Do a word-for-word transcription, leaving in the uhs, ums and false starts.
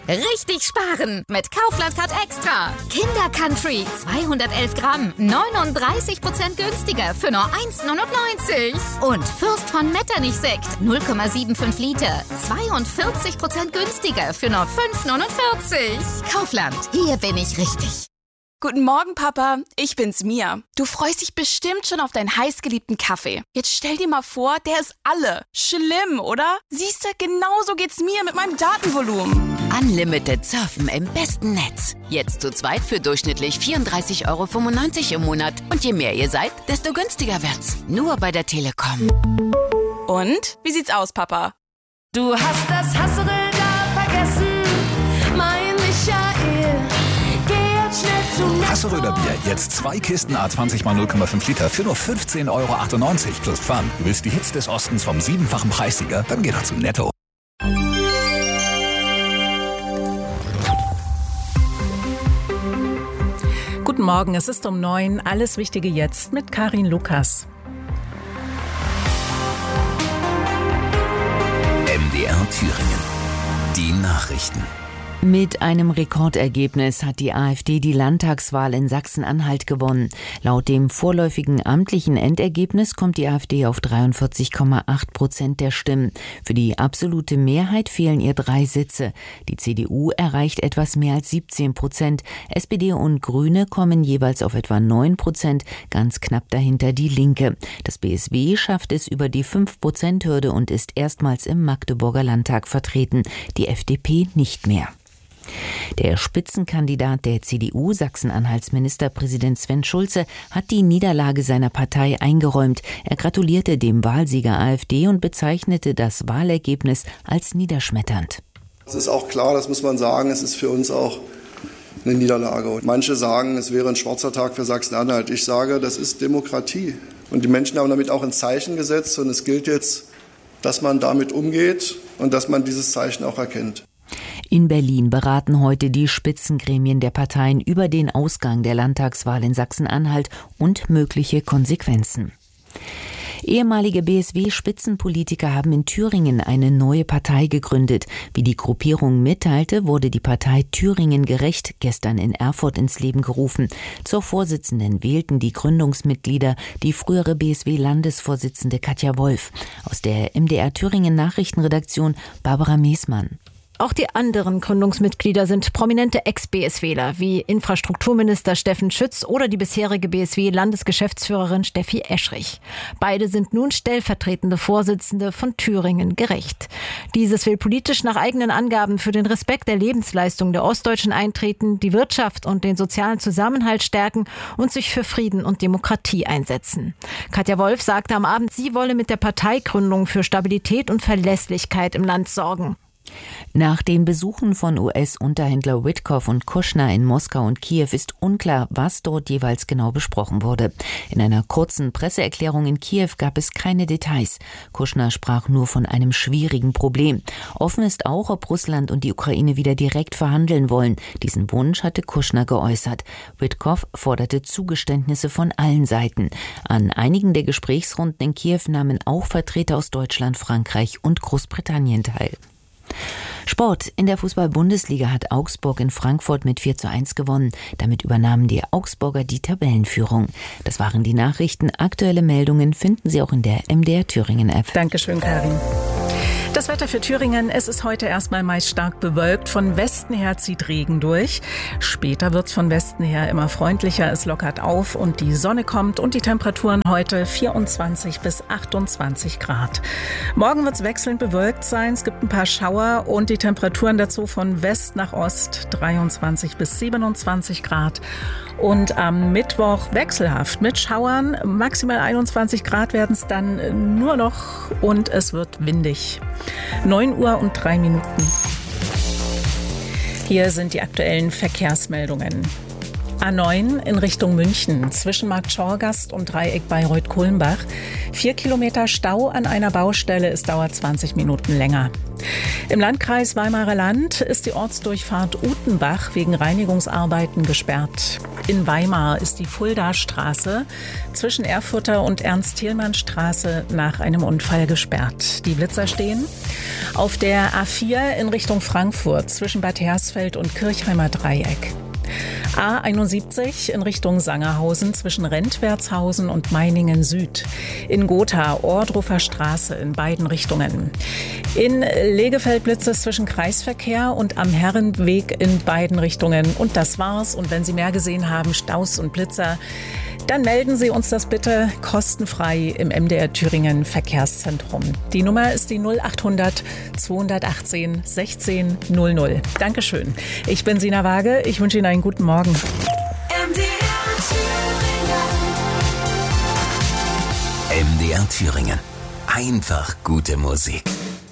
Richtig sparen mit Kaufland Card Extra. Kinder Country zweihundertelf Gramm, neununddreißig Prozent günstiger für nur eins Komma neunundneunzig. Und Fürst von Metternich Sekt null Komma fünfundsiebzig Liter, zweiundvierzig Prozent günstiger für nur fünf Komma neunundvierzig. Kaufland, hier bin ich richtig. Guten Morgen, Papa. Ich bin's, Mia. Du freust dich bestimmt schon auf deinen heißgeliebten Kaffee. Jetzt stell dir mal vor, der ist alle. Schlimm, oder? Siehst du, genauso geht's mir mit meinem Datenvolumen. Unlimited Surfen im besten Netz. Jetzt zu zweit für durchschnittlich vierunddreißig Euro fünfundneunzig im Monat. Und je mehr ihr seid, desto günstiger wird's. Nur bei der Telekom. Und? Wie sieht's aus, Papa? Du hast das Hasserl da vergessen, mein Michael. Hasseröder Bier, jetzt zwei Kisten A zwanzig mal null Komma fünf Liter für nur fünfzehn Euro achtundneunzig plus Pfand. Du willst die Hits des Ostens vom siebenfachen Preissieger? Dann geh doch zu Netto. Guten Morgen, es ist um neun. Alles Wichtige jetzt mit Karin Lukas. M D R Thüringen. Die Nachrichten. Mit einem Rekordergebnis hat die AfD die Landtagswahl in Sachsen-Anhalt gewonnen. Laut dem vorläufigen amtlichen Endergebnis kommt die AfD auf dreiundvierzig Komma acht Prozent der Stimmen. Für die absolute Mehrheit fehlen ihr drei Sitze. Die C D U erreicht etwas mehr als siebzehn Prozent. S P D und Grüne kommen jeweils auf etwa neun Prozent, ganz knapp dahinter die Linke. Das B S W schafft es über die fünf Prozent Hürde und ist erstmals im Magdeburger Landtag vertreten. Die F D P nicht mehr. Der Spitzenkandidat der C D U, Sachsen-Anhalts Ministerpräsident Sven Schulze, hat die Niederlage seiner Partei eingeräumt. Er gratulierte dem Wahlsieger AfD und bezeichnete das Wahlergebnis als niederschmetternd. Es ist auch klar, das muss man sagen, es ist für uns auch eine Niederlage. Und manche sagen, es wäre ein schwarzer Tag für Sachsen-Anhalt. Ich sage, das ist Demokratie. Und die Menschen haben damit auch ein Zeichen gesetzt. Und es gilt jetzt, dass man damit umgeht und dass man dieses Zeichen auch erkennt. In Berlin beraten heute die Spitzengremien der Parteien über den Ausgang der Landtagswahl in Sachsen-Anhalt und mögliche Konsequenzen. Ehemalige B S W-Spitzenpolitiker haben in Thüringen eine neue Partei gegründet. Wie die Gruppierung mitteilte, wurde die Partei Thüringen gerecht gestern in Erfurt ins Leben gerufen. Zur Vorsitzenden wählten die Gründungsmitglieder die frühere B S W-Landesvorsitzende Katja Wolf. Aus der M D R Thüringen Nachrichtenredaktion Barbara Meesmann. Auch die anderen Gründungsmitglieder sind prominente Ex-B S Wler wie Infrastrukturminister Steffen Schütz oder die bisherige B S W-Landesgeschäftsführerin Steffi Eschrich. Beide sind nun stellvertretende Vorsitzende von Thüringen gerecht. Dieses will politisch nach eigenen Angaben für den Respekt der Lebensleistung der Ostdeutschen eintreten, die Wirtschaft und den sozialen Zusammenhalt stärken und sich für Frieden und Demokratie einsetzen. Katja Wolf sagte am Abend, sie wolle mit der Parteigründung für Stabilität und Verlässlichkeit im Land sorgen. Nach den Besuchen von U S-Unterhändler Witkoff und Kushner in Moskau und Kiew ist unklar, was dort jeweils genau besprochen wurde. In einer kurzen Presseerklärung in Kiew gab es keine Details. Kushner sprach nur von einem schwierigen Problem. Offen ist auch, ob Russland und die Ukraine wieder direkt verhandeln wollen. Diesen Wunsch hatte Kushner geäußert. Witkoff forderte Zugeständnisse von allen Seiten. An einigen der Gesprächsrunden in Kiew nahmen auch Vertreter aus Deutschland, Frankreich und Großbritannien teil. Sport. In der Fußball-Bundesliga hat Augsburg in Frankfurt mit vier zu eins gewonnen. Damit übernahmen die Augsburger die Tabellenführung. Das waren die Nachrichten. Aktuelle Meldungen finden Sie auch in der M D R Thüringen-App. Dankeschön, Karin. Das Wetter für Thüringen, es ist heute erstmal meist stark bewölkt. Von Westen her zieht Regen durch. Später wird es von Westen her immer freundlicher. Es lockert auf und die Sonne kommt und die Temperaturen heute vierundzwanzig bis achtundzwanzig Grad. Morgen wird es wechselnd bewölkt sein. Es gibt ein paar Schauer und die Temperaturen dazu von West nach Ost dreiundzwanzig bis siebenundzwanzig Grad. Und am Mittwoch wechselhaft mit Schauern. Maximal einundzwanzig Grad werden es dann nur noch und es wird windig. neun Uhr und drei Minuten. Hier sind die aktuellen Verkehrsmeldungen. A neun in Richtung München, zwischen Marktschorgast und Dreieck Bayreuth-Kulmbach. Vier Kilometer Stau an einer Baustelle, es dauert zwanzig Minuten länger. Im Landkreis Weimarer Land ist die Ortsdurchfahrt Utenbach wegen Reinigungsarbeiten gesperrt. In Weimar ist die Fulda-Straße zwischen Erfurter und Ernst-Thielmann-Straße nach einem Unfall gesperrt. Die Blitzer stehen auf der A vier in Richtung Frankfurt zwischen Bad Hersfeld und Kirchheimer Dreieck. A einundsiebzig in Richtung Sangerhausen zwischen Rentwertshausen und Meiningen Süd. In Gotha Ohrdruffer Straße in beiden Richtungen. In Legefeld Blitze zwischen Kreisverkehr und am Herrenweg in beiden Richtungen. Und das war's. Und wenn Sie mehr gesehen haben, Staus und Blitzer, dann melden Sie uns das bitte kostenfrei im M D R Thüringen Verkehrszentrum. Die Nummer ist die null achthundert zweihundertachtzehn sechzehn null null. Dankeschön. Ich bin Sina Waage. Ich wünsche Ihnen einen guten Morgen. M D R Thüringen. M D R Thüringen. Einfach gute Musik.